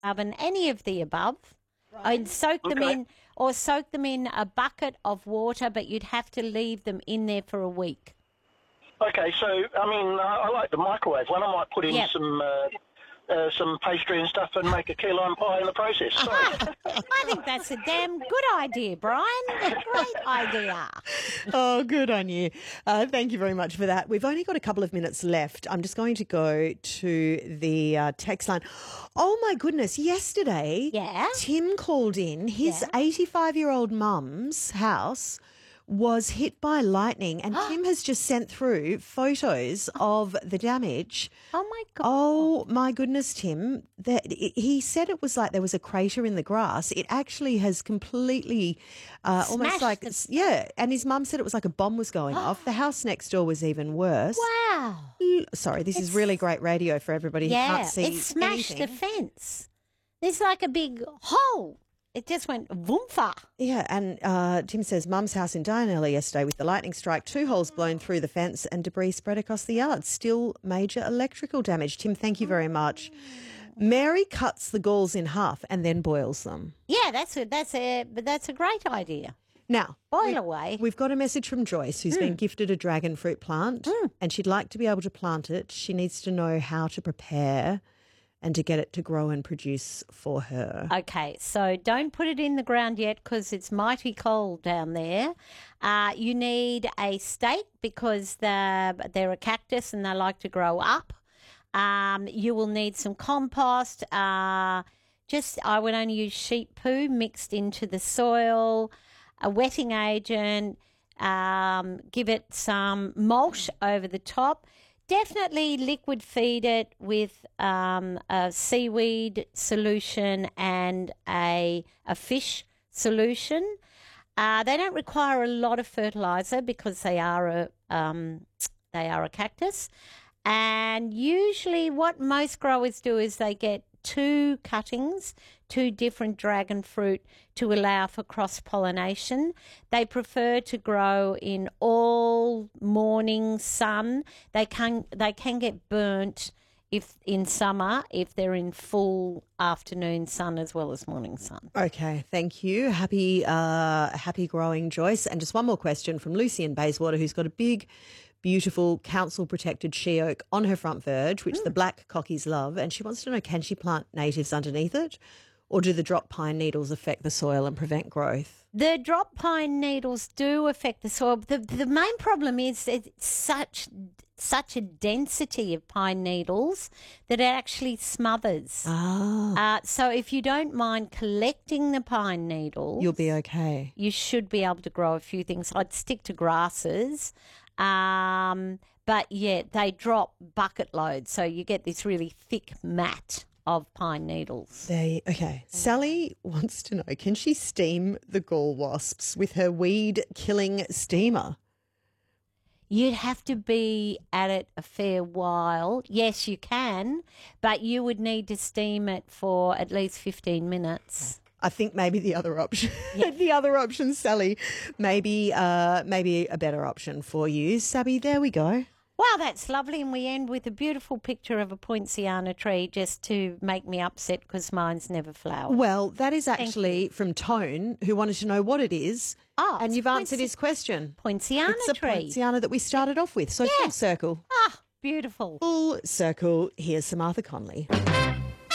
oven, any of the above, and soak them in, or soak them in a bucket of water, but you'd have to leave them in there for a week. Okay, so, I mean, I like the microwave one. I might put in some pastry and stuff and make a key lime pie in the process. I think that's a damn good idea, Brian. Great idea. Oh, good on you. Thank you very much for that. We've only got a couple of minutes left. I'm just going to go to the text line. Oh, my goodness. Yesterday, Tim called in. His 85-year-old mum's house was hit by lightning, and Tim has just sent through photos of the damage. Oh, my God. Oh, my goodness, Tim. He said it was like there was a crater in the grass. It actually has completely almost like, and his mum said it was like a bomb was going off. The house next door was even worse. Wow. Sorry, this is really great radio for everybody who can't see it smashed anything. the fence. There's like a big hole. It just went voomfa. Yeah, and Tim says mum's house in Dianella yesterday with the lightning strike, 2 holes blown through the fence and debris spread across the yard. Still major electrical damage. Tim, thank you very much. Mary cuts the galls in half and then boils them. Yeah, that's a great idea. Now, boil away. We've got a message from Joyce, who's been gifted a dragon fruit plant, and she'd like to be able to plant it. She needs to know how to prepare and to get it to grow and produce for her. Okay, so don't put it in the ground yet because it's mighty cold down there. You need a stake because they're a cactus and they like to grow up. You will need some compost. I would only use sheep poo mixed into the soil, a wetting agent, give it some mulch over the top. Definitely liquid feed it with a seaweed solution and a fish solution. They don't require a lot of fertilizer because they are a cactus. And usually what most growers do is they get 2 cuttings, 2 different dragon fruit to allow for cross-pollination. They prefer to grow in all morning sun. They can get burnt if in summer if they're in full afternoon sun as well as morning sun. Okay, thank you. Happy growing, Joyce. And just one more question from Lucy in Bayswater, who's got a big, beautiful council-protected she oak on her front verge, which the black cockies love, and she wants to know, can she plant natives underneath it, or do the drop pine needles affect the soil and prevent growth? The drop pine needles do affect the soil. The main problem is it's such a density of pine needles that it actually smothers. So if you don't mind collecting the pine needles, you'll be okay. You should be able to grow a few things. I'd stick to grasses. But yeah, they drop bucket loads, so you get this really thick mat of pine needles. Okay. Sally wants to know, can she steam the gall wasps with her weed-killing steamer? You'd have to be at it a fair while. Yes, you can, but you would need to steam it for at least 15 minutes. I think maybe the other option, Sally, maybe a better option for you. Sabby, there we go. Wow, that's lovely. And we end with a beautiful picture of a poinciana tree just to make me upset because mine's never flowered. Well, that is actually from Tone, who wanted to know what it is. And you've answered his question. Poinciana it's tree. It's a poinciana that we started off with. So full circle. Beautiful. Full circle. Here's Samantha Conley.